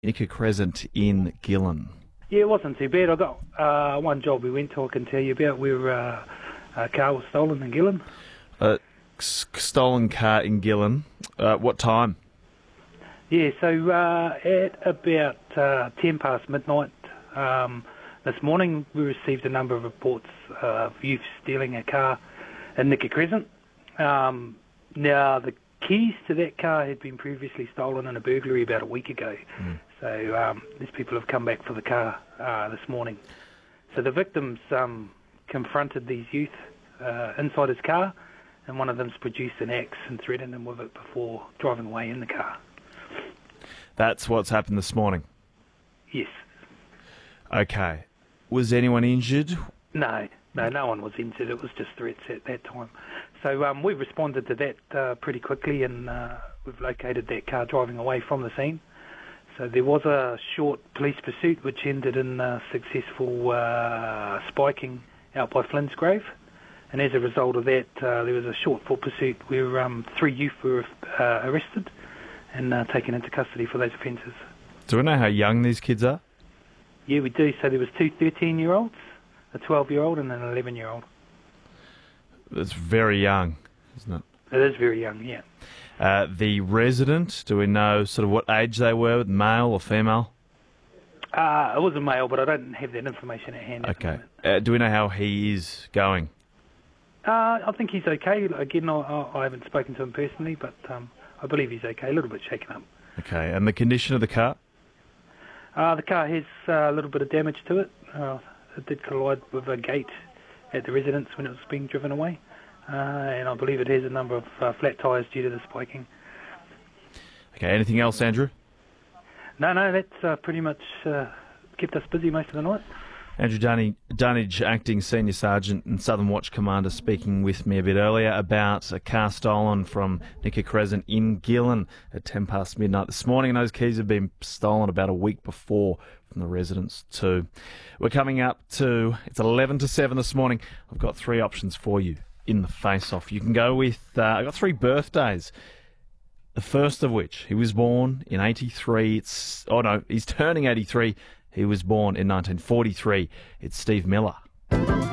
Nicka Crescent in Gillen. Yeah, it wasn't too bad. I got one job we went to I can tell you about where a car was stolen in Gillen. Stolen car in Gillen. What time? Yeah, so at about 10 past midnight this morning, we received a number of reports of youth stealing a car in Nicka Crescent. Now, the keys to that car had been previously stolen in a burglary about a week ago. So these people have come back for the car this morning. So the victims confronted these youth inside his car, and one of them's produced an axe and threatened them with it before driving away in the car. That's what's happened this morning? Yes. Okay. Was anyone injured? No one was injured. It was just threats at that time. So we responded to that pretty quickly, and we've located that car driving away from the scene. So there was a short police pursuit which ended in successful spiking out by Flynn's Grave. And as a result of that, there was a short foot pursuit where 3 youth were arrested and taken into custody for those offences. Do we know how young these kids are? Yeah, we do. So there was 2 13-year-olds, a 12-year-old and an 11-year-old. That's very young, isn't it? It is very young, yeah. The resident, do we know sort of what age they were, male or female? It was a male, but I don't have that information at hand. Okay. Do we know how he is going? I think he's okay. Again, I haven't spoken to him personally, but I believe he's okay, a little bit shaken up. Okay, and the condition of the car? The car has a little bit of damage to it. It did collide with a gate at the residence when it was being driven away. And I believe it has a number of flat tyres due to the spiking. Okay, anything else, Andrew? No, that's pretty much kept us busy most of the night. Andrew Dunnage, Acting Senior Sergeant and Southern Watch Commander, speaking with me a bit earlier about a car stolen from Nicka Crescent in Gillen at 10 past midnight this morning. And those keys have been stolen about a week before from the residents too. We're coming up to, it's 11 to 7 this morning. I've got 3 options for you in the face-off. You can go with, I've got 3 birthdays. The first of which, he was born in 83. He's turning 83. He was born in 1943. It's Steve Miller.